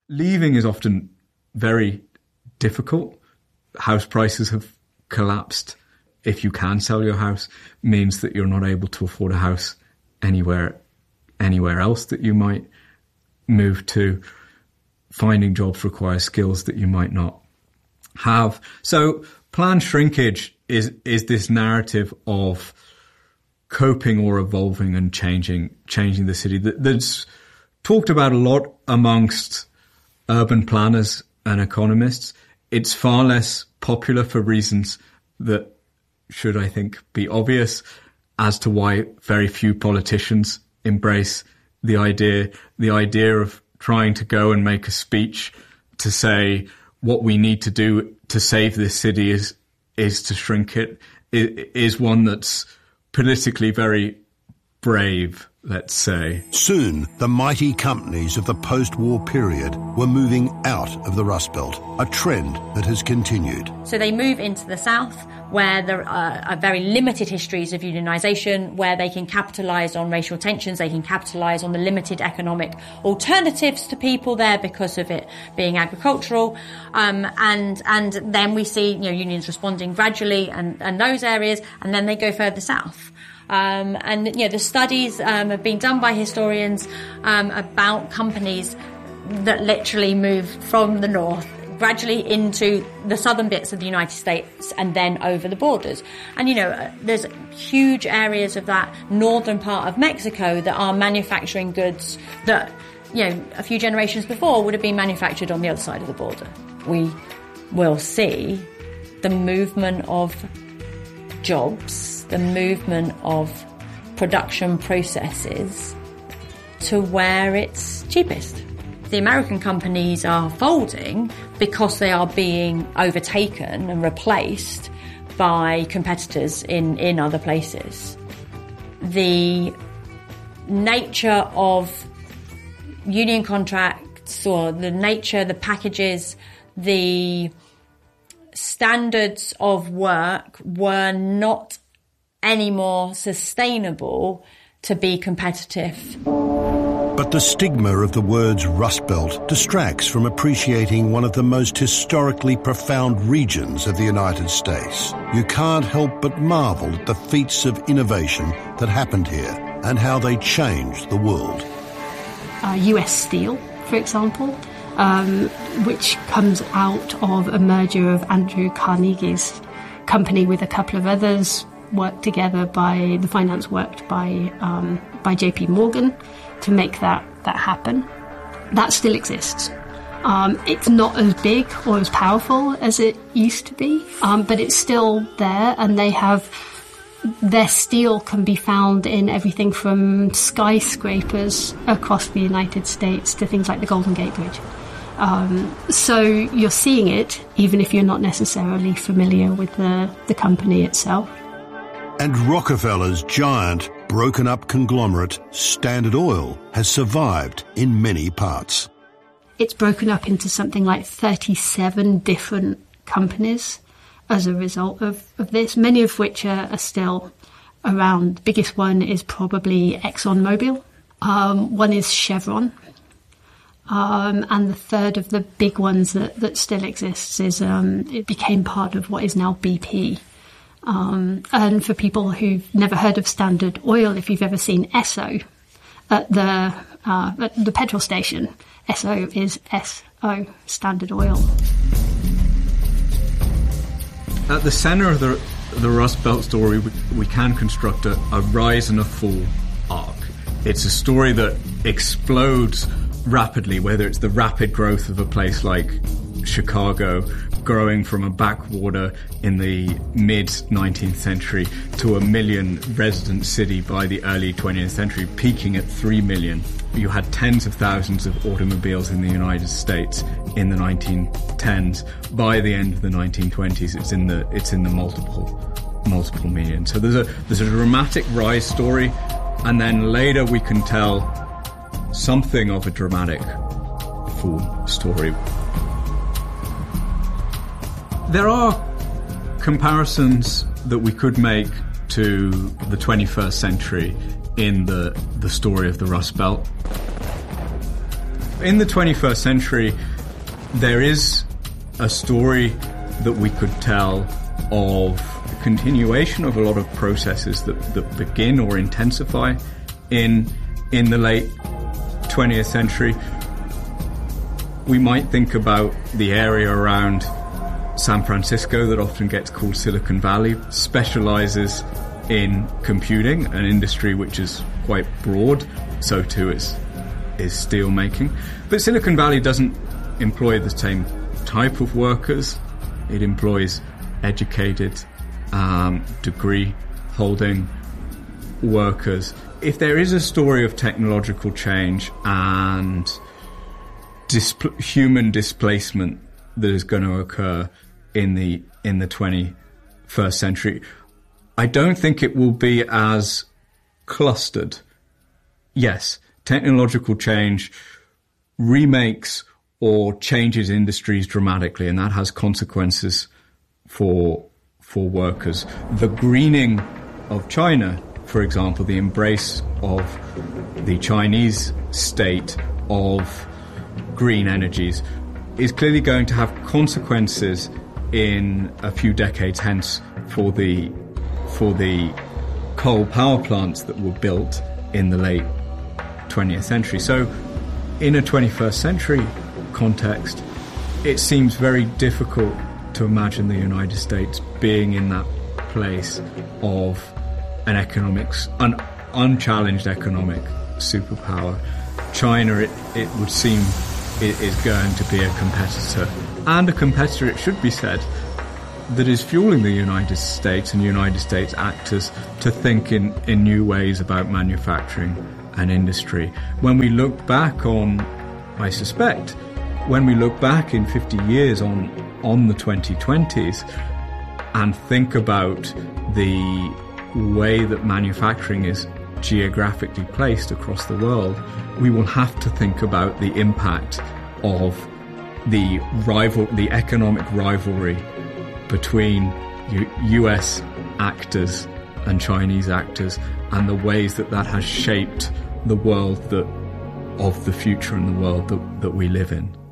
Leaving is often very difficult. House prices have collapsed. If you can sell your house, means that you're not able to afford a house anywhere else that you might move to. Finding jobs requires skills that you might not have. So planned shrinkage is this narrative of coping or evolving and changing the city that's talked about a lot amongst urban planners and economists. It's far less popular for reasons that should, I think, be obvious as to why very few politicians embrace the idea of trying to go and make a speech to say what we need to do to save this city is to shrink it, is one that's politically very brave, let's say. Soon, the mighty companies of the post-war period were moving out of the Rust Belt, a trend that has continued. So they move into the south, where there are very limited histories of unionisation, where they can capitalise on racial tensions, they can capitalise on the limited economic alternatives to people there because of it being agricultural. And then we see, unions responding gradually and those areas, and then they go further south. The studies have been done by historians about companies that literally move from the north gradually into the southern bits of the United States and then over the borders. And, there's huge areas of that northern part of Mexico that are manufacturing goods that, a few generations before would have been manufactured on the other side of the border. We will see the movement of jobs, the movement of production processes to where it's cheapest. The American companies are folding because they are being overtaken and replaced by competitors in other places. The nature of union contracts, or the nature, the packages, the standards of work were not any more sustainable to be competitive. But the stigma of the words Rust Belt distracts from appreciating one of the most historically profound regions of the United States. You can't help but marvel at the feats of innovation that happened here and how they changed the world. US Steel, for example, which comes out of a merger of Andrew Carnegie's company with a couple of others, worked together by the finance worked by JP Morgan to make that happen. That still exists. It's not as big or as powerful as it used to be, but it's still there, and their steel can be found in everything from skyscrapers across the United States to things like the Golden Gate Bridge. So you're seeing it, even if you're not necessarily familiar with the company itself. And Rockefeller's giant, broken-up conglomerate, Standard Oil, has survived in many parts. It's broken up into something like 37 different companies as a result of this, many of which are still around. The biggest one is probably ExxonMobil. One is Chevron. And the third of the big ones that still exists is it became part of what is now BP. And for people who've never heard of Standard Oil, if you've ever seen Esso at the petrol station, Esso is SO, Standard Oil. At the centre of the Rust Belt story, we can construct a rise and a fall arc. It's a story that explodes rapidly, whether it's the rapid growth of a place like Chicago, growing from a backwater in the mid-19th century to a 1 million resident city by the early 20th century, peaking at 3 million. You had tens of thousands of automobiles in the United States in the 1910s. By the end of the 1920s, it's in the multiple million. So there's a dramatic rise story, and then later we can tell something of a dramatic fall story. There are comparisons that we could make to the 21st century in the story of the Rust Belt. In the 21st century, there is a story that we could tell of the continuation of a lot of processes that begin or intensify in the late 20th century. We might think about the area around San Francisco that often gets called Silicon Valley, specializes in computing, an industry which is quite broad, so too is steel making. But Silicon Valley doesn't employ the same type of workers. It employs educated, degree-holding workers. If there is a story of technological change and human displacement that is going to occur in the 21st century, I don't think it will be as clustered. Yes, technological change remakes or changes industries dramatically, and that has consequences for workers. The greening of China, for example, the embrace of the Chinese state of green energies, is clearly going to have consequences in a few decades hence for the coal power plants that were built in the late 20th century. So in a 21st century context, it seems very difficult to imagine the United States being in that place of an unchallenged economic superpower. China, it would seem, is going to be a competitor, and a competitor, it should be said, that is fueling the United States and United States actors to think in new ways about manufacturing and industry. When we look back on, I suspect, when we look back in 50 years on the 2020s and think about the way that manufacturing is geographically placed across the world, we will have to think about the impact of the economic rivalry between US actors and Chinese actors, and the ways that has shaped the world of the future and the world that we live in.